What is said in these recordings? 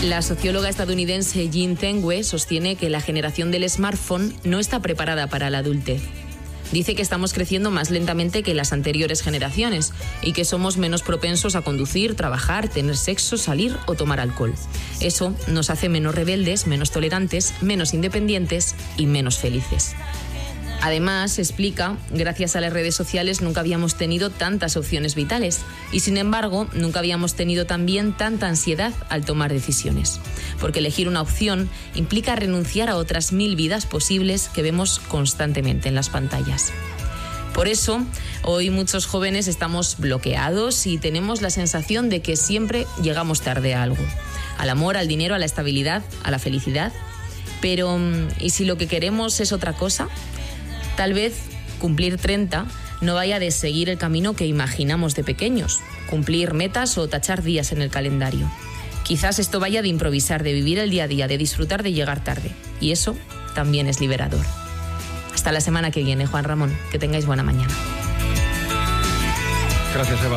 La socióloga estadounidense Jean Tengue sostiene que la generación del smartphone no está preparada para la adultez. Dice que estamos creciendo más lentamente que las anteriores generaciones y que somos menos propensos a conducir, trabajar, tener sexo, salir o tomar alcohol. Eso nos hace menos rebeldes, menos tolerantes, menos independientes y menos felices. Además, explica, gracias a las redes sociales nunca habíamos tenido tantas opciones vitales y, sin embargo, nunca habíamos tenido también tanta ansiedad al tomar decisiones. Porque elegir una opción implica renunciar a otras 1000 vidas posibles que vemos constantemente en las pantallas. Por eso, hoy muchos jóvenes estamos bloqueados y tenemos la sensación de que siempre llegamos tarde a algo. Al amor, al dinero, a la estabilidad, a la felicidad. Pero, ¿y si lo que queremos es otra cosa? Tal vez cumplir 30 no vaya de seguir el camino que imaginamos de pequeños, cumplir metas o tachar días en el calendario. Quizás esto vaya de improvisar, de vivir el día a día, de disfrutar de llegar tarde. Y eso también es liberador. Hasta la semana que viene, Juan Ramón. Que tengáis buena mañana. Gracias, Eva.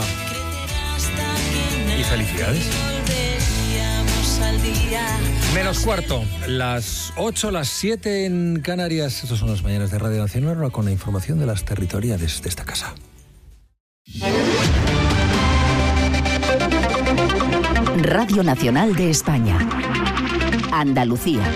Y felicidades. Menos cuarto, las 8, las 7 en Canarias. Estos son las mañanas de Radio Nacional, ahora con la información de las territoriales de esta casa. Radio Nacional de España. Andalucía.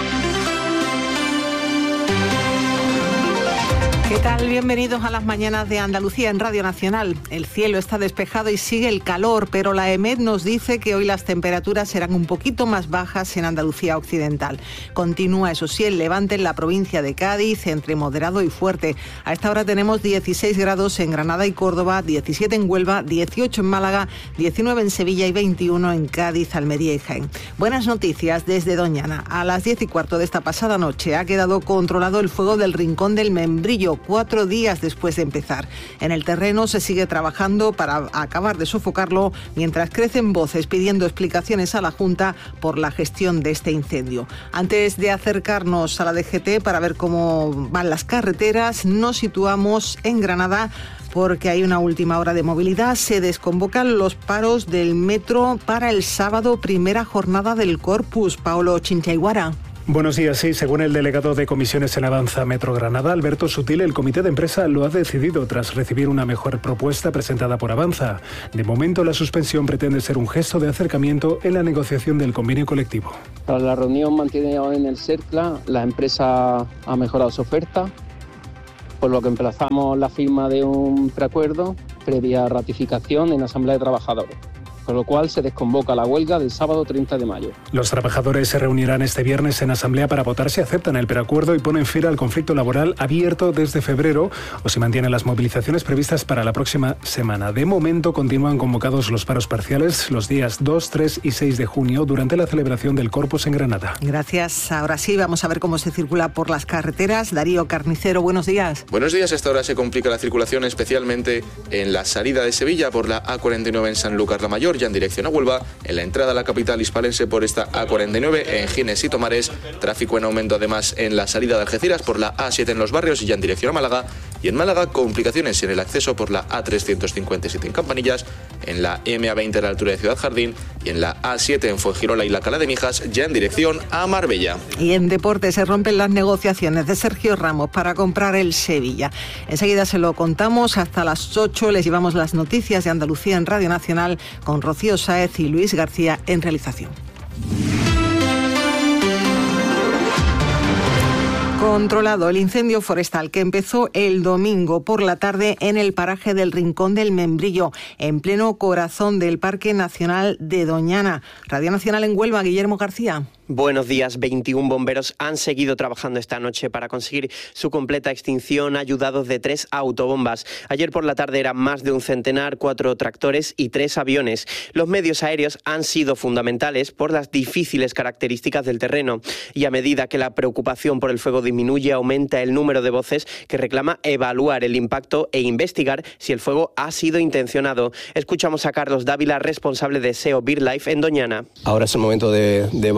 ¿Qué tal? Bienvenidos a las mañanas de Andalucía en Radio Nacional. El cielo está despejado y sigue el calor, pero la EMET nos dice que hoy las temperaturas serán un poquito más bajas en Andalucía occidental. Continúa, eso sí, el levante en la provincia de Cádiz, entre moderado y fuerte. A esta hora tenemos 16 grados en Granada y Córdoba, 17 en Huelva, 18 en Málaga, 19 en Sevilla y 21 en Cádiz, Almería y Jaén. Buenas noticias desde Doñana. A las 10:15 de esta pasada noche ha quedado controlado el fuego del Rincón del Membrillo, 4 días después de empezar. En el terreno se sigue trabajando para acabar de sofocarlo, mientras crecen voces pidiendo explicaciones a la Junta por la gestión de este incendio. Antes de acercarnos a la DGT para ver cómo van las carreteras, nos situamos en Granada porque hay una última hora de movilidad. Se desconvocan los paros del metro para el sábado, primera jornada del Corpus. Paolo Chinchaiguara. Buenos días. Sí, según el delegado de comisiones en Avanza Metro Granada, Alberto Sutil, el comité de empresa lo ha decidido tras recibir una mejor propuesta presentada por Avanza. De momento, la suspensión pretende ser un gesto de acercamiento en la negociación del convenio colectivo. Tras la reunión mantenida en el CERCLA, la empresa ha mejorado su oferta, por lo que emplazamos la firma de un preacuerdo previa ratificación en la Asamblea de Trabajadores, con lo cual se desconvoca la huelga del sábado 30 de mayo. Los trabajadores se reunirán este viernes en asamblea para votar si aceptan el preacuerdo y ponen fin al conflicto laboral abierto desde febrero o si mantienen las movilizaciones previstas para la próxima semana. De momento continúan convocados los paros parciales los días 2, 3 y 6 de junio durante la celebración del Corpus en Granada. Gracias. Ahora sí, vamos a ver cómo se circula por las carreteras. Darío Carnicero, buenos días. Buenos días. Hasta ahora se complica la circulación, especialmente en la salida de Sevilla por la A49 en Sanlúcar la Mayor, ya en dirección a Huelva, en la entrada a la capital hispalense por esta A49 en Gines y Tomares, tráfico en aumento además en la salida de Algeciras por la A7 en Los Barrios y ya en dirección a Málaga, y en Málaga complicaciones en el acceso por la A357 en Campanillas, en la MA20 a la altura de Ciudad Jardín y en la A7 en Fuengirola y la Cala de Mijas, ya en dirección a Marbella. Y en deporte se rompen las negociaciones de Sergio Ramos para comprar el Sevilla. Enseguida se lo contamos. Hasta las 8 les llevamos las noticias de Andalucía en Radio Nacional con Rocío Sáez y Luis García en realización. Controlado el incendio forestal que empezó el domingo por la tarde en el paraje del Rincón del Membrillo, en pleno corazón del Parque Nacional de Doñana. Radio Nacional en Huelva, Guillermo García. Buenos días. 21 bomberos han seguido trabajando esta noche para conseguir su completa extinción, ayudados de 3 autobombas. Ayer por la tarde eran más de un centenar, 4 tractores y 3 aviones. Los medios aéreos han sido fundamentales por las difíciles características del terreno, y a medida que la preocupación por el fuego disminuye, aumenta el número de voces que reclama evaluar el impacto e investigar si el fuego ha sido intencionado. Escuchamos a Carlos Dávila, responsable de SEO BirdLife en Doñana. Ahora es el momento de evaluar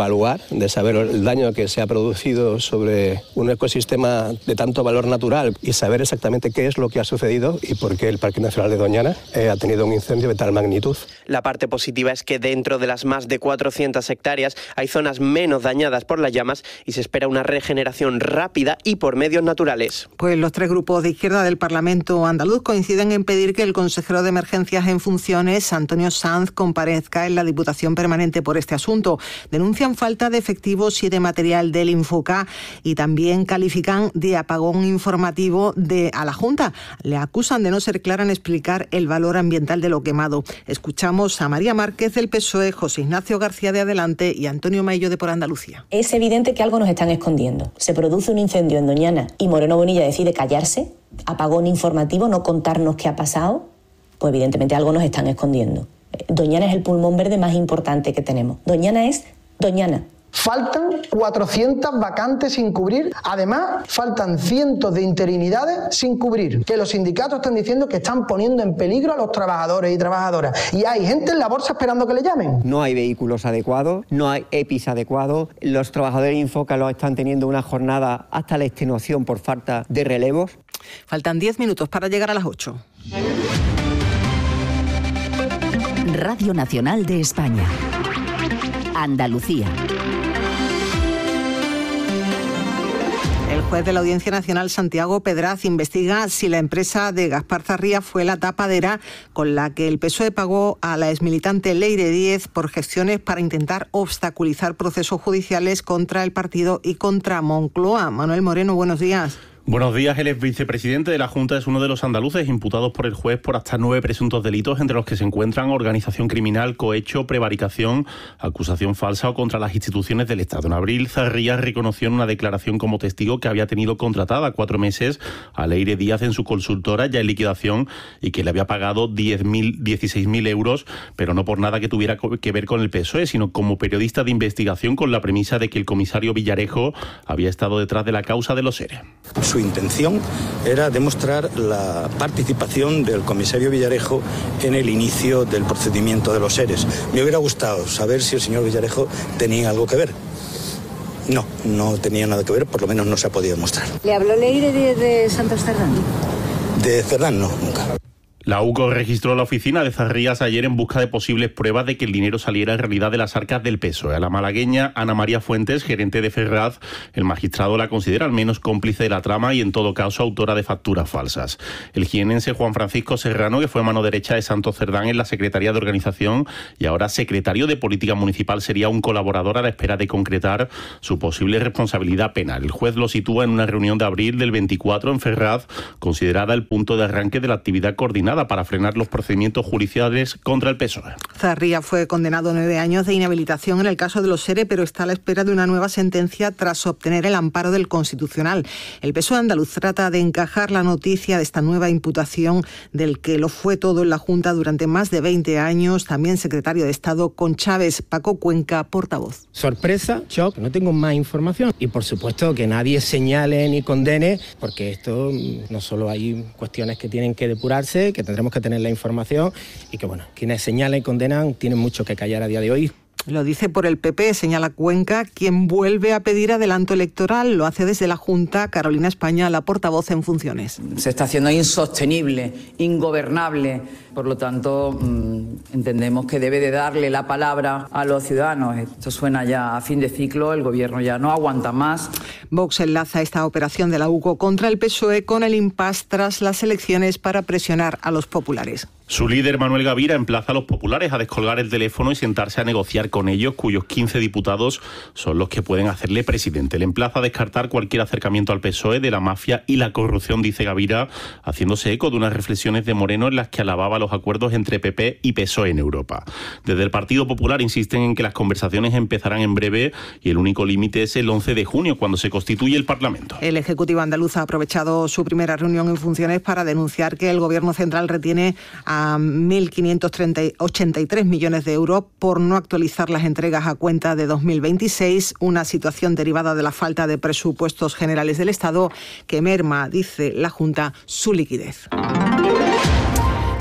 de saber el daño que se ha producido sobre un ecosistema de tanto valor natural y saber exactamente qué es lo que ha sucedido y por qué el Parque Nacional de Doñana ha tenido un incendio de tal magnitud. La parte positiva es que dentro de las más de 400 hectáreas hay zonas menos dañadas por las llamas y se espera una regeneración rápida y por medios naturales. Pues los tres grupos de izquierda del Parlamento andaluz coinciden en pedir que el consejero de Emergencias en funciones, Antonio Sanz, comparezca en la Diputación Permanente por este asunto. Denuncian falta de efectivos y de material del Infoca y también califican de apagón informativo a la Junta. Le acusan de no ser clara en explicar el valor ambiental de lo quemado. Escuchamos a María Márquez del PSOE, José Ignacio García de Adelante y Antonio Maillo de Por Andalucía. Es evidente que algo nos están escondiendo. Se produce un incendio en Doñana y Moreno Bonilla decide callarse, apagón informativo, no contarnos qué ha pasado. Pues evidentemente algo nos están escondiendo. Doñana es el pulmón verde más importante que tenemos. Doñana es Doñana. Faltan 400 vacantes sin cubrir. Además, faltan cientos de interinidades sin cubrir, que los sindicatos están diciendo que están poniendo en peligro a los trabajadores y trabajadoras. Y hay gente en la bolsa esperando que le llamen. No hay vehículos adecuados, no hay EPIs adecuados. Los trabajadores de Infoca los están teniendo una jornada hasta la extenuación por falta de relevos. Faltan 10 minutos para llegar a las 8. Radio Nacional de España. Andalucía. El juez de la Audiencia Nacional, Santiago Pedraz, investiga si la empresa de Gaspar Zarría fue la tapadera con la que el PSOE pagó a la exmilitante Leire Díez por gestiones para intentar obstaculizar procesos judiciales contra el partido y contra Moncloa. Manuel Moreno, buenos días. Buenos días. El exvicepresidente de la Junta es uno de los andaluces imputados por el juez por hasta 9 presuntos delitos, entre los que se encuentran organización criminal, cohecho, prevaricación, acusación falsa o contra las instituciones del Estado. En abril, Zarría reconoció en una declaración como testigo que había tenido contratada 4 meses a Leire Díaz en su consultora, ya en liquidación, y que le había pagado 16.000 euros, pero no por nada que tuviera que ver con el PSOE, sino como periodista de investigación con la premisa de que el comisario Villarejo había estado detrás de la causa de los ERE. Su intención era demostrar la participación del comisario Villarejo en el inicio del procedimiento de los ERES. Me hubiera gustado saber si el señor Villarejo tenía algo que ver. No tenía nada que ver, por lo menos no se ha podido demostrar. ¿Le habló Leire de Santos Cerdán? De Cerdán no, nunca. La UCO registró la oficina de Zarrías ayer en busca de posibles pruebas de que el dinero saliera en realidad de las arcas del PSOE. A la malagueña Ana María Fuentes, gerente de Ferraz, el magistrado la considera al menos cómplice de la trama y en todo caso autora de facturas falsas. El jienense Juan Francisco Serrano, que fue mano derecha de Santos Cerdán en la Secretaría de Organización y ahora secretario de Política Municipal, sería un colaborador a la espera de concretar su posible responsabilidad penal. El juez lo sitúa en una reunión de abril del 24 en Ferraz, considerada el punto de arranque de la actividad coordinada para frenar los procedimientos judiciales contra el PSOE. Zarría fue condenado a 9 años de inhabilitación en el caso de los ERE, pero está a la espera de una nueva sentencia tras obtener el amparo del Constitucional. El PSOE andaluz trata de encajar la noticia de esta nueva imputación del que lo fue todo en la Junta durante más de 20 años, también secretario de Estado, con Chávez. Paco Cuenca, portavoz. Sorpresa, shock, no tengo más información. Y por supuesto que nadie señale ni condene, porque esto no solo hay cuestiones que tienen que depurarse, que tendremos que tener la información y que, bueno, quienes señalan y condenan tienen mucho que callar a día de hoy. Lo dice por el PP, señala Cuenca, quien vuelve a pedir adelanto electoral. Lo hace desde la Junta Carolina España, la portavoz en funciones. Se está haciendo insostenible, ingobernable. Por lo tanto, entendemos que debe de darle la palabra a los ciudadanos. Esto suena ya a fin de ciclo, el Gobierno ya no aguanta más. Vox enlaza esta operación de la UCO contra el PSOE con el impasse tras las elecciones para presionar a los populares. Su líder, Manuel Gavira, emplaza a los populares a descolgar el teléfono y sentarse a negociar con ellos, cuyos 15 diputados son los que pueden hacerle presidente. Le emplaza a descartar cualquier acercamiento al PSOE de la mafia y la corrupción, dice Gavira, haciéndose eco de unas reflexiones de Moreno en las que alababa los acuerdos entre PP y PSOE en Europa. Desde el Partido Popular insisten en que las conversaciones empezarán en breve y el único límite es el 11 de junio, cuando se constituye el Parlamento. El Ejecutivo andaluz ha aprovechado su primera reunión en funciones para denunciar que el Gobierno central retiene a 1.583 millones de euros por no actualizar las entregas a cuenta de 2026, una situación derivada de la falta de presupuestos generales del Estado que merma, dice la Junta, su liquidez.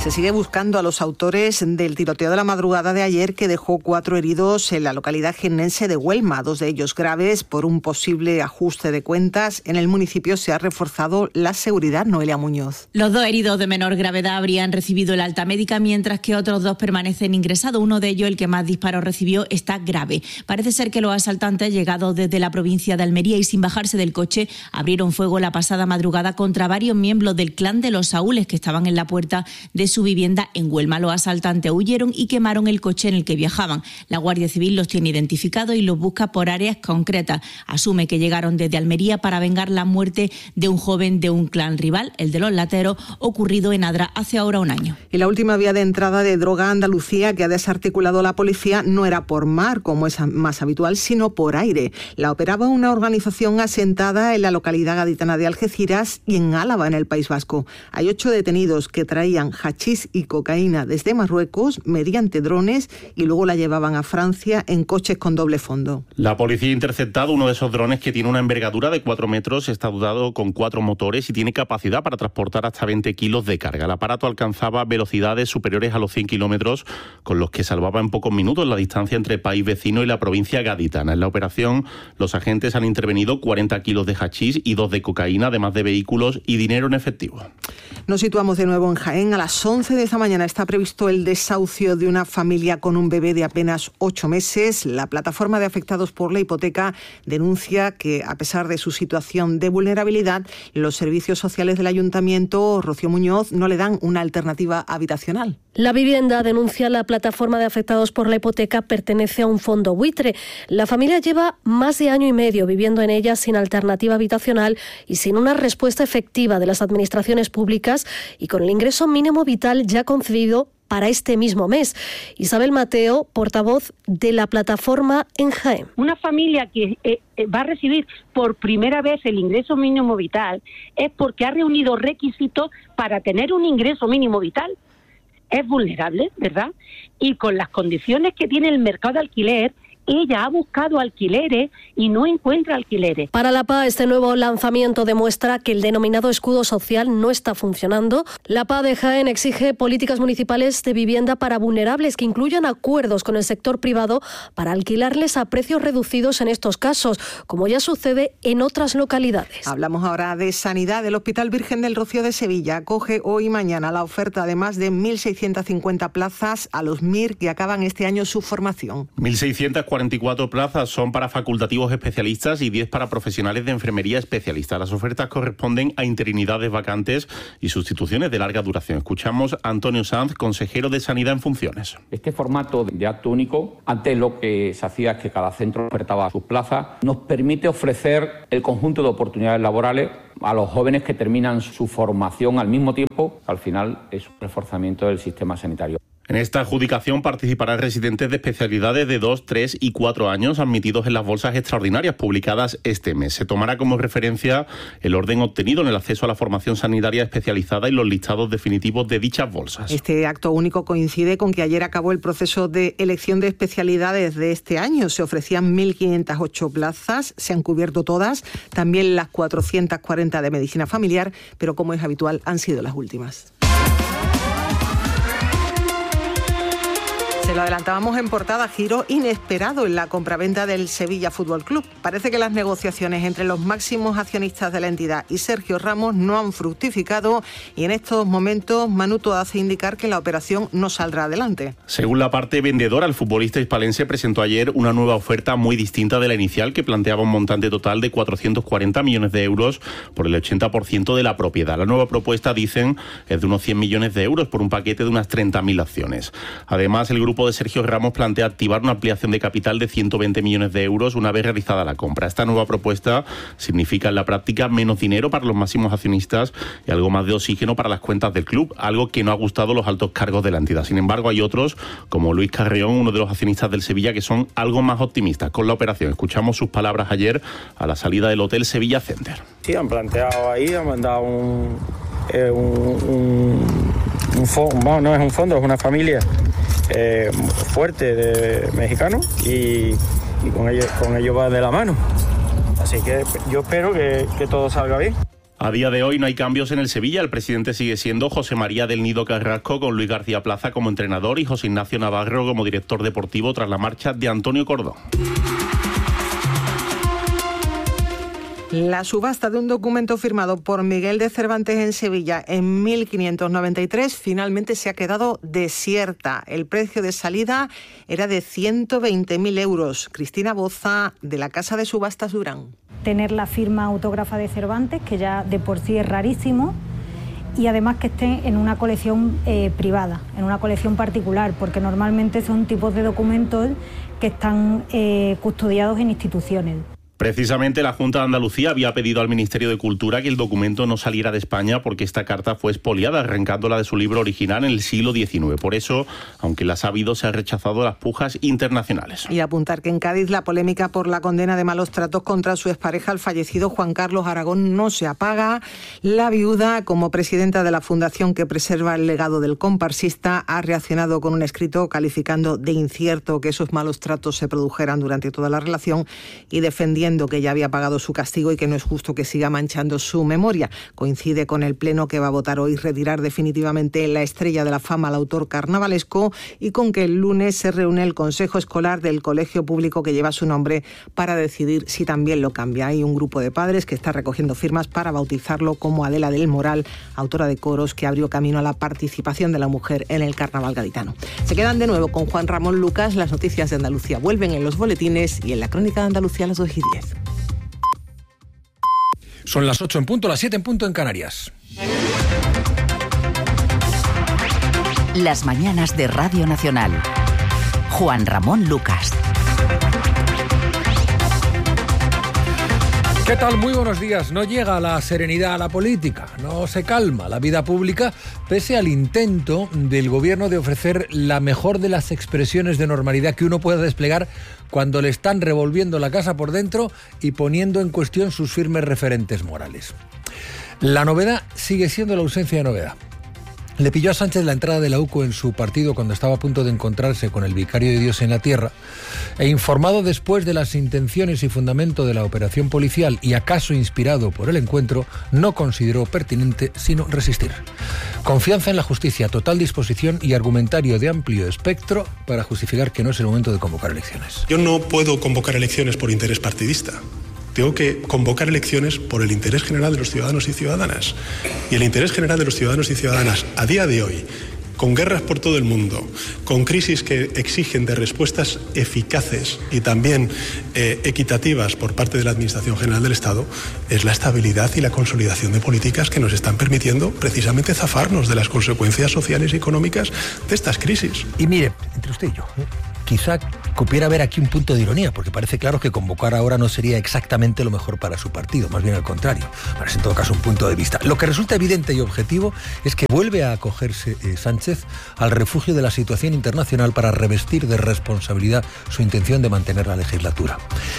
Se sigue buscando a los autores del tiroteo de la madrugada de ayer que dejó 4 heridos en la localidad jiennense de Huelma, 2 de ellos graves por un posible ajuste de cuentas. En el municipio se ha reforzado la seguridad. Noelia Muñoz. Los 2 heridos de menor gravedad habrían recibido el alta médica, mientras que otros 2 permanecen ingresados. Uno de ellos, el que más disparos recibió, está grave. Parece ser que los asaltantes, llegados desde la provincia de Almería y sin bajarse del coche, abrieron fuego la pasada madrugada contra varios miembros del clan de los Saúles que estaban en la puerta de su vivienda en Huelma. Los asaltantes huyeron y quemaron el coche en el que viajaban. La Guardia Civil los tiene identificados y los busca por áreas concretas. Asume que llegaron desde Almería para vengar la muerte de un joven de un clan rival, el de los Lateros, ocurrido en Adra hace ahora un año. Y la última vía de entrada de droga a Andalucía que ha desarticulado la policía no era por mar, como es más habitual, sino por aire. La operaba una organización asentada en la localidad gaditana de Algeciras y en Álava, en el País Vasco. Hay 8 detenidos que traían hachís y cocaína desde Marruecos mediante drones y luego la llevaban a Francia en coches con doble fondo. La policía ha interceptado uno de esos drones que tiene una envergadura de 4 metros, está dotado con 4 motores y tiene capacidad para transportar hasta 20 kilos de carga. El aparato alcanzaba velocidades superiores a los 100 kilómetros, con los que salvaba en pocos minutos la distancia entre el país vecino y la provincia gaditana. En la operación, los agentes han intervenido 40 kilos de hachís y 2 de cocaína, además de vehículos y dinero en efectivo. Nos situamos de nuevo en Jaén. A las 11 de esta mañana está previsto el desahucio de una familia con un bebé de apenas 8 meses. La plataforma de afectados por la hipoteca denuncia que, a pesar de su situación de vulnerabilidad, los servicios sociales del ayuntamiento, Rocío Muñoz, no le dan una alternativa habitacional. La vivienda, denuncia la plataforma de afectados por la hipoteca, pertenece a un fondo buitre. La familia lleva más de año y medio viviendo en ella sin alternativa habitacional y sin una respuesta efectiva de las administraciones públicas y con el ingreso mínimo vital ya concedido para este mismo mes. Isabel Mateo, portavoz de la plataforma en Jaén. Una familia que va a recibir por primera vez el ingreso mínimo vital es porque ha reunido requisitos para tener un ingreso mínimo vital. Es vulnerable, ¿verdad? Y con las condiciones que tiene el mercado de alquiler, ella ha buscado alquileres y no encuentra alquileres. Para la PA, este nuevo lanzamiento demuestra que el denominado escudo social no está funcionando. La PA de Jaén exige políticas municipales de vivienda para vulnerables que incluyan acuerdos con el sector privado para alquilarles a precios reducidos en estos casos, como ya sucede en otras localidades. Hablamos ahora de sanidad. El Hospital Virgen del Rocío de Sevilla acoge hoy y mañana la oferta de más de 1.650 plazas a los MIR que acaban este año su formación. 1.644 plazas son para facultativos especialistas y 10 para profesionales de enfermería especialista. Las ofertas corresponden a interinidades vacantes y sustituciones de larga duración. Escuchamos a Antonio Sanz, consejero de Sanidad en funciones. Este formato de acto único, antes lo que se hacía es que cada centro ofertaba sus plazas, nos permite ofrecer el conjunto de oportunidades laborales a los jóvenes que terminan su formación al mismo tiempo. Al final es un reforzamiento del sistema sanitario. En esta adjudicación participarán residentes de especialidades de 2, 3 y 4 años admitidos en las bolsas extraordinarias publicadas este mes. Se tomará como referencia el orden obtenido en el acceso a la formación sanitaria especializada y los listados definitivos de dichas bolsas. Este acto único coincide con que ayer acabó el proceso de elección de especialidades de este año. Se ofrecían 1.508 plazas, se han cubierto todas, también las 440 de medicina familiar, pero como es habitual han sido las últimas. Se lo adelantábamos en portada, giro inesperado en la compraventa del Sevilla Fútbol Club. Parece que las negociaciones entre los máximos accionistas de la entidad y Sergio Ramos no han fructificado y en estos momentos Manuto hace indicar que la operación no saldrá adelante. Según la parte vendedora, el futbolista hispalense presentó ayer una nueva oferta muy distinta de la inicial que planteaba un montante total de 440 millones de euros por el 80% de la propiedad. La nueva propuesta, dicen, es de unos 100 millones de euros por un paquete de unas 30.000 acciones. Además, el grupo de Sergio Ramos plantea activar una ampliación de capital de 120 millones de euros una vez realizada la compra. Esta nueva propuesta significa en la práctica menos dinero para los máximos accionistas y algo más de oxígeno para las cuentas del club, algo que no ha gustado a los altos cargos de la entidad. Sin embargo, hay otros, como Luis Carreón, uno de los accionistas del Sevilla, que son algo más optimistas con la operación. Escuchamos sus palabras ayer a la salida del Hotel Sevilla Center. Sí, han planteado ahí, han mandado un fondo, no es un fondo, es una familia fuerte de mexicanos y con ellos va de la mano. Así que yo espero que todo salga bien. A día de hoy no hay cambios en el Sevilla. El presidente sigue siendo José María del Nido Carrasco, con Luis García Plaza como entrenador y José Ignacio Navarro como director deportivo tras la marcha de Antonio Cordón. La subasta de un documento firmado por Miguel de Cervantes en Sevilla en 1593 finalmente se ha quedado desierta. El precio de salida era de 120.000 euros. Cristina Boza, de la Casa de Subastas Durán. Tener la firma autógrafa de Cervantes, que ya de por sí es rarísimo, y además que esté en una colección privada, en una colección particular, porque normalmente son tipos de documentos que están custodiados en instituciones. Precisamente la Junta de Andalucía había pedido al Ministerio de Cultura que el documento no saliera de España porque esta carta fue expoliada, arrancándola de su libro original en el siglo XIX. Por eso, aunque las ha habido, se han rechazado las pujas internacionales. Y apuntar que en Cádiz la polémica por la condena de malos tratos contra su expareja, el fallecido Juan Carlos Aragón, no se apaga. La viuda, como presidenta de la fundación que preserva el legado del comparsista, ha reaccionado con un escrito calificando de incierto que esos malos tratos se produjeran durante toda la relación y defendiendo que ya había pagado su castigo y que no es justo que siga manchando su memoria. Coincide con el Pleno que va a votar hoy retirar definitivamente la estrella de la fama al autor carnavalesco y con que el lunes se reúne el Consejo Escolar del colegio público que lleva su nombre para decidir si también lo cambia. Hay un grupo de padres que está recogiendo firmas para bautizarlo como Adela del Moral, autora de coros que abrió camino a la participación de la mujer en el carnaval gaditano. Se quedan de nuevo con Juan Ramón Lucas. Las noticias de Andalucía vuelven en los boletines y en la Crónica de Andalucía a las 2:10. Son las 8 en punto, las 7 en punto en Canarias. Las mañanas de Radio Nacional. Juan Ramón Lucas. ¿Qué tal? Muy buenos días. No llega la serenidad a la política, no se calma la vida pública, pese al intento del gobierno de ofrecer la mejor de las expresiones de normalidad que uno pueda desplegar cuando le están revolviendo la casa por dentro y poniendo en cuestión sus firmes referentes morales. La novedad sigue siendo la ausencia de novedad. Le pilló a Sánchez la entrada de la UCO en su partido cuando estaba a punto de encontrarse con el vicario de Dios en la tierra, e informado después de las intenciones y fundamento de la operación policial y acaso inspirado por el encuentro, no consideró pertinente sino resistir. Confianza en la justicia, total disposición y argumentario de amplio espectro para justificar que no es el momento de convocar elecciones. Yo no puedo convocar elecciones por interés partidista. Tengo que convocar elecciones por el interés general de los ciudadanos y ciudadanas. Y el interés general de los ciudadanos y ciudadanas a día de hoy, con guerras por todo el mundo, con crisis que exigen de respuestas eficaces y también equitativas por parte de la Administración General del Estado, es la estabilidad y la consolidación de políticas que nos están permitiendo precisamente zafarnos de las consecuencias sociales y económicas de estas crisis. Y mire, entre usted y yo, quizá pudiera haber aquí un punto de ironía, porque parece claro que convocar ahora no sería exactamente lo mejor para su partido, más bien al contrario. Parece en todo caso un punto de vista. Lo que resulta evidente y objetivo es que vuelve a acogerse Sánchez al refugio de la situación internacional para revestir de responsabilidad su intención de mantener la legislatura.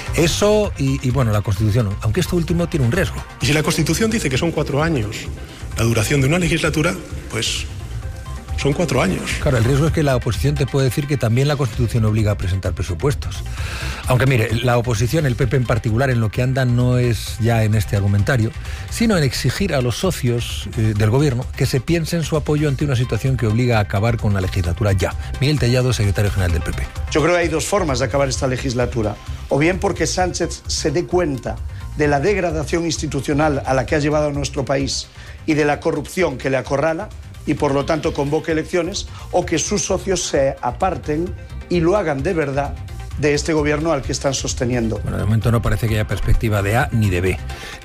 Eso y bueno, la Constitución, aunque esto último tiene un riesgo. Y si la Constitución dice que son 4 años la duración de una legislatura, pues son 4 años. Claro, el riesgo es que la oposición te puede decir que también la Constitución obliga a presentar presupuestos. Aunque mire, la oposición, el PP en particular, en lo que anda no es ya en este argumentario, sino en exigir a los socios del gobierno que se piensen su apoyo ante una situación que obliga a acabar con la legislatura ya. Miguel Tellado, secretario general del PP. Yo creo que hay 2 formas de acabar esta legislatura. O bien porque Sánchez se dé cuenta de la degradación institucional a la que ha llevado a nuestro país y de la corrupción que le acorrala, y por lo tanto convoque elecciones, o que sus socios se aparten y lo hagan de verdad de este gobierno al que están sosteniendo. Bueno, de momento no parece que haya perspectiva de A ni de B.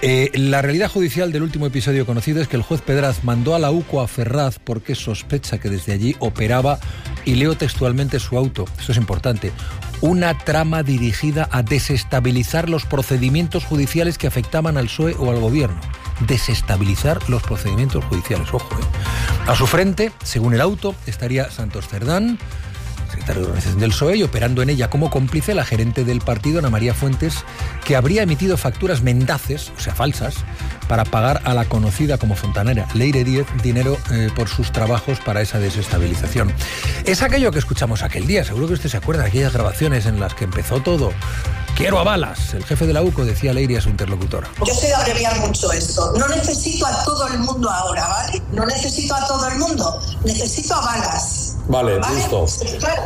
La realidad judicial del último episodio conocido es que el juez Pedraz mandó a la UCO a Ferraz porque sospecha que desde allí operaba, y leo textualmente su auto, esto es importante, una trama dirigida a desestabilizar los procedimientos judiciales que afectaban al PSOE o al gobierno. Desestabilizar los procedimientos judiciales, ojo. A su frente, según el auto, estaría Santos Cerdán, secretario de organización del PSOE, y operando en ella como cómplice la gerente del partido, Ana María Fuentes, que habría emitido facturas mendaces, o sea, falsas, para pagar a la conocida como fontanera Leire Díez dinero por sus trabajos para esa desestabilización. Es aquello que escuchamos aquel día, seguro que usted se acuerda de aquellas grabaciones en las que empezó todo, Quiero a balas. El jefe de la UCO decía a Leire a su interlocutora. Yo sé abreviar mucho esto. No necesito a todo el mundo ahora, ¿vale? No necesito a todo el mundo. Necesito a balas. Vale, listo. Claro.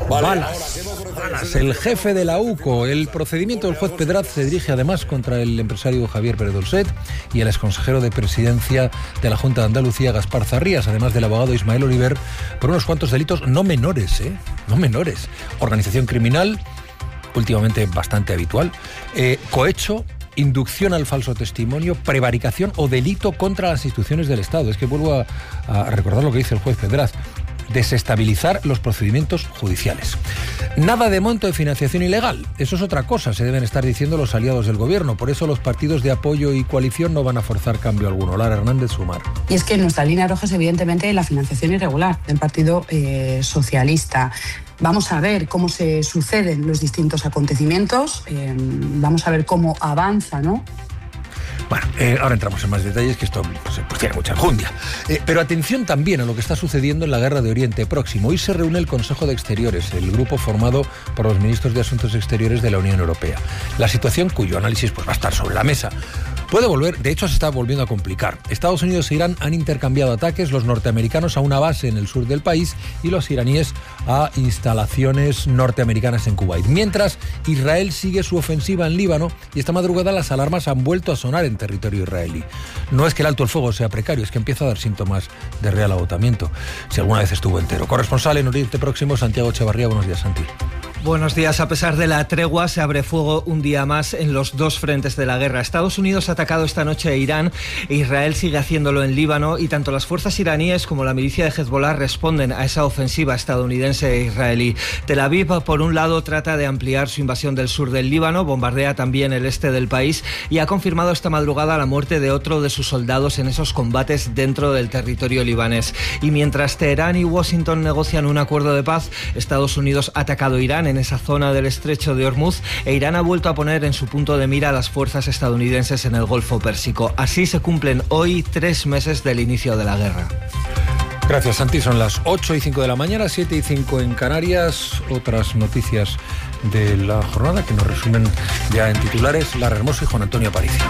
Balas. El jefe de la UCO. El procedimiento del juez Pedraz se dirige además contra el empresario Javier Pérez Dolcet y el exconsejero de Presidencia de la Junta de Andalucía, Gaspar Zarrías, además del abogado Ismael Oliver, por unos cuantos delitos no menores, no menores. Organización criminal, últimamente bastante habitual, cohecho, inducción al falso testimonio, prevaricación o delito contra las instituciones del Estado. Es que vuelvo a recordar lo que dice el juez Pedraz. Desestabilizar los procedimientos judiciales. Nada de monto de financiación ilegal. Eso es otra cosa, se deben estar diciendo los aliados del gobierno. Por eso los partidos de apoyo y coalición no van a forzar cambio alguno. Lara Hernández, Sumar. Y es que nuestra línea roja es evidentemente la financiación irregular del Partido Socialista. Vamos a ver cómo se suceden los distintos acontecimientos, vamos a ver cómo avanza, ¿no? Bueno, ahora entramos en más detalles, que esto pues tiene mucha enjundia. Pero atención también a lo que está sucediendo en la guerra de Oriente Próximo. Hoy se reúne el Consejo de Exteriores, el grupo formado por los ministros de Asuntos Exteriores de la Unión Europea. La situación, cuyo análisis pues, va a estar sobre la mesa, puede volver, de hecho se está volviendo a complicar. Estados Unidos e Irán han intercambiado ataques, los norteamericanos a una base en el sur del país y los iraníes a instalaciones norteamericanas en Kuwait. Mientras, Israel sigue su ofensiva en Líbano y esta madrugada las alarmas han vuelto a sonar en territorio israelí. No es que el alto el fuego sea precario, es que empieza a dar síntomas de real agotamiento, si alguna vez estuvo entero. Corresponsal en Oriente Próximo, Santiago Echevarría. Buenos días, Santi. Buenos días. A pesar de la tregua, se abre fuego un día más en los dos frentes de la guerra. Estados Unidos ha atacado esta noche a Irán e Israel sigue haciéndolo en Líbano, y tanto las fuerzas iraníes como la milicia de Hezbollah responden a esa ofensiva estadounidense e israelí. Tel Aviv, por un lado, trata de ampliar su invasión del sur del Líbano, bombardea también el este del país y ha confirmado esta madrugada la muerte de otro de sus soldados en esos combates dentro del territorio libanés. Y mientras Teherán y Washington negocian un acuerdo de paz, Estados Unidos ha atacado Irán en esa zona del estrecho de Hormuz e Irán ha vuelto a poner en su punto de mira a las fuerzas estadounidenses en el Golfo Pérsico. Así se cumplen hoy 3 meses del inicio de la guerra. Gracias, Santi. Son las 8:05 de la mañana, 7:05 en Canarias. Otras noticias de la jornada que nos resumen ya en titulares Lara Hermoso y Juan Antonio Aparicio.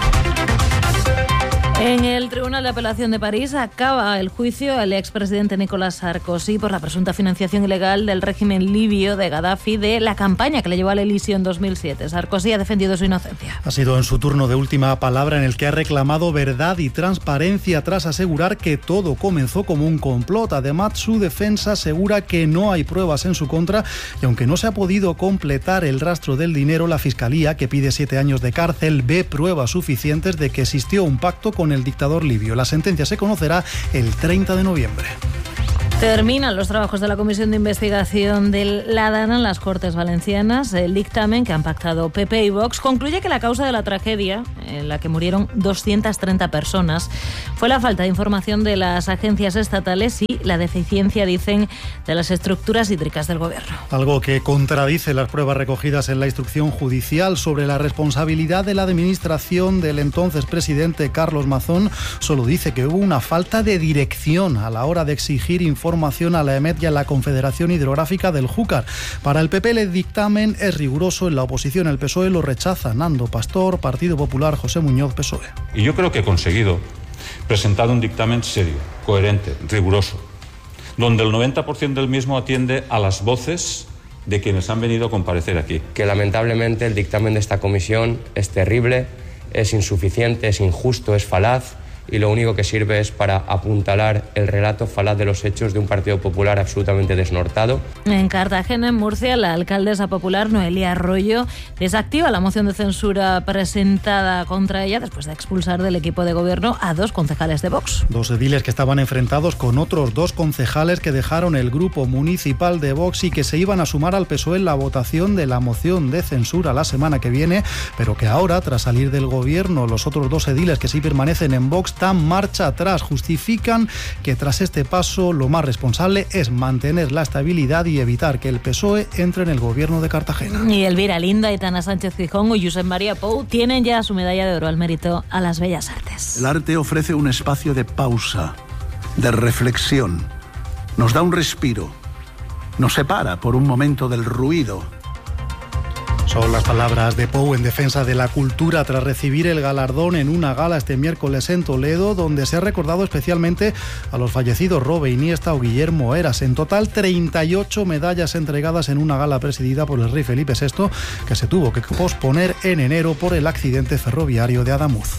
En el Tribunal de Apelación de París acaba el juicio al expresidente Nicolás Sarkozy por la presunta financiación ilegal del régimen libio de Gaddafi de la campaña que le llevó al Elíseo en 2007. Sarkozy ha defendido su inocencia. Ha sido en su turno de última palabra en el que ha reclamado verdad y transparencia tras asegurar que todo comenzó como un complot. Además, su defensa asegura que no hay pruebas en su contra y aunque no se ha podido completar el rastro del dinero, la Fiscalía, que pide 7 años de cárcel, ve pruebas suficientes de que existió un pacto con el dictador libio. La sentencia se conocerá el 30 de noviembre. Terminan los trabajos de la Comisión de Investigación del Ladana en las Cortes Valencianas. El dictamen que han pactado PP y Vox concluye que la causa de la tragedia, en la que murieron 230 personas, fue la falta de información de las agencias estatales y la deficiencia, dicen, de las estructuras hídricas del Gobierno. Algo que contradice las pruebas recogidas en la instrucción judicial sobre la responsabilidad de la administración del entonces presidente Carlos Mazón. Solo dice que hubo una falta de dirección a la hora de exigir información a la EMET y a la Confederación Hidrográfica del Júcar. Para el PP el dictamen es riguroso. En la oposición el PSOE lo rechaza. Nando Pastor, Partido Popular, José Muñoz, PSOE. Y yo creo que he conseguido presentar un dictamen serio, coherente, riguroso, donde el 90% del mismo atiende a las voces de quienes han venido a comparecer aquí. Que lamentablemente el dictamen de esta comisión es terrible, es insuficiente, es injusto, es falaz, y lo único que sirve es para apuntalar el relato falaz de los hechos de un Partido Popular absolutamente desnortado. En Cartagena, en Murcia, la alcaldesa popular Noelia Arroyo desactiva la moción de censura presentada contra ella después de expulsar del equipo de gobierno a 2 concejales de Vox. 2 ediles que estaban enfrentados con otros 2 concejales que dejaron el grupo municipal de Vox y que se iban a sumar al PSOE en la votación de la moción de censura la semana que viene, pero que ahora, tras salir del gobierno, los otros 2 ediles que sí permanecen en Vox dan marcha atrás. Justifican que tras este paso lo más responsable es mantener la estabilidad y evitar que el PSOE entre en el gobierno de Cartagena. Y Elvira Linda, Aitana Sánchez Gijón y Josep María Pou tienen ya su medalla de oro al mérito a las bellas artes. El arte ofrece un espacio de pausa, de reflexión, nos da un respiro, nos separa por un momento del ruido Son las palabras de Pou en defensa de la cultura tras recibir el galardón en una gala este miércoles en Toledo, donde se ha recordado especialmente a los fallecidos Robe Iniesta o Guillermo Heras. En total, 38 medallas entregadas en una gala presidida por el rey Felipe VI, que se tuvo que posponer en enero por el accidente ferroviario de Adamuz.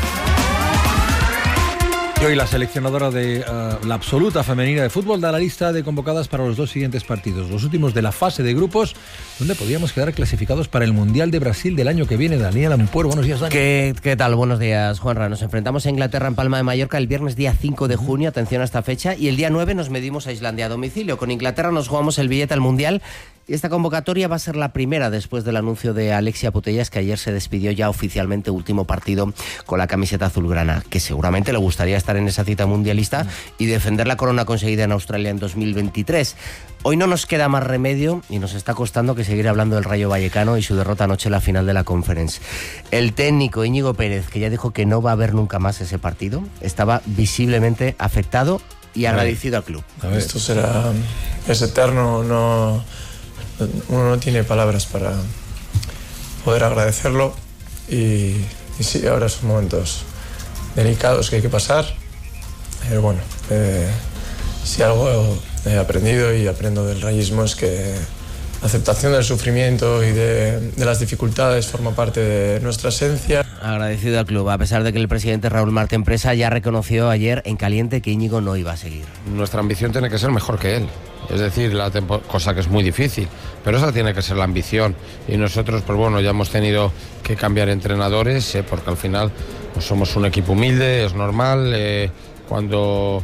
Y hoy la seleccionadora de la absoluta femenina de fútbol da la lista de convocadas para los 2 siguientes partidos, los últimos de la fase de grupos, donde podríamos quedar clasificados para el Mundial de Brasil del año que viene. Daniel Ampuero, buenos días, Dani. ¿Qué tal? Buenos días, Juanra. Nos enfrentamos a Inglaterra en Palma de Mallorca el viernes día 5 de junio, atención a esta fecha, y el día 9 nos medimos a Islandia a domicilio. Con Inglaterra nos jugamos el billete al Mundial. Y esta convocatoria va a ser la primera después del anuncio de Alexia Putellas, que ayer se despidió ya oficialmente, último partido con la camiseta azulgrana, que seguramente le gustaría estar en esa cita mundialista y defender la corona conseguida en Australia en 2023. Hoy no nos queda más remedio y nos está costando que seguir hablando del Rayo Vallecano y su derrota anoche en la final de la Conference. El técnico Íñigo Pérez, que ya dijo que no va a ver nunca más ese partido, estaba visiblemente afectado y agradecido al club. Esto es eterno, uno no tiene palabras para poder agradecerlo y sí, ahora son momentos delicados que hay que pasar, pero bueno, si algo he aprendido y aprendo del rayismo es que la aceptación del sufrimiento y de las dificultades forma parte de nuestra esencia. Agradecido al club, a pesar de que el presidente Raúl Martín Presa ya reconoció ayer en caliente que Íñigo no iba a seguir. Nuestra ambición tiene que ser mejor que él. Es decir, cosa que es muy difícil, pero esa tiene que ser la ambición. Y nosotros, pues bueno, ya hemos tenido que cambiar entrenadores, porque al final pues somos un equipo humilde, es normal. Cuando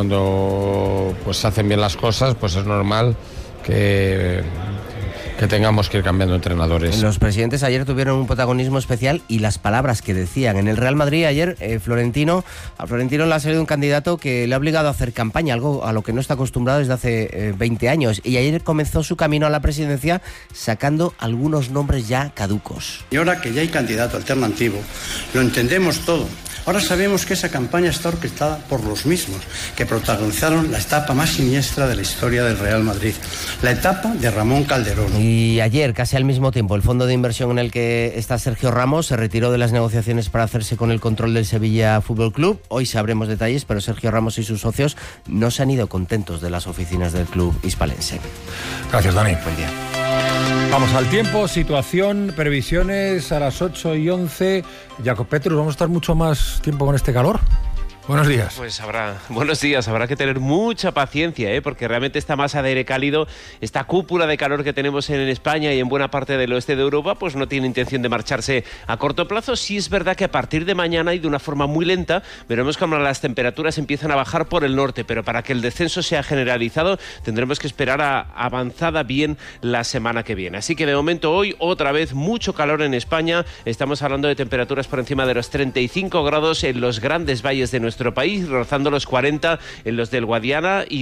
pues se hacen bien las cosas, pues es normal que tengamos que ir cambiando entrenadores. Los presidentes ayer tuvieron un protagonismo especial y las palabras que decían. En el Real Madrid ayer, a Florentino le ha salido un candidato que le ha obligado a hacer campaña, algo a lo que no está acostumbrado desde hace 20 años. Y ayer comenzó su camino a la presidencia sacando algunos nombres ya caducos. Y ahora que ya hay candidato alternativo, lo entendemos todo. Ahora sabemos que esa campaña está orquestada por los mismos que protagonizaron la etapa más siniestra de la historia del Real Madrid, la etapa de Ramón Calderón. Y ayer, casi al mismo tiempo, el fondo de inversión en el que está Sergio Ramos se retiró de las negociaciones para hacerse con el control del Sevilla Fútbol Club. Hoy sabremos detalles, pero Sergio Ramos y sus socios no se han ido contentos de las oficinas del club hispalense. Gracias, Dani. Buen día. Vamos al tiempo, situación, previsiones a las 8:11. Jacob Petrus, ¿vamos a estar mucho más tiempo con este calor? Buenos días. Pues buenos días, habrá que tener mucha paciencia, porque realmente esta masa de aire cálido, esta cúpula de calor que tenemos en España y en buena parte del oeste de Europa, pues no tiene intención de marcharse a corto plazo. Sí es verdad que a partir de mañana y de una forma muy lenta, veremos cómo las temperaturas empiezan a bajar por el norte, pero para que el descenso sea generalizado tendremos que esperar a avanzada bien la semana que viene. Así que de momento hoy otra vez mucho calor en España, estamos hablando de temperaturas por encima de los 35 grados en los grandes valles de nuestro país, rozando los 40 en los del Guadiana y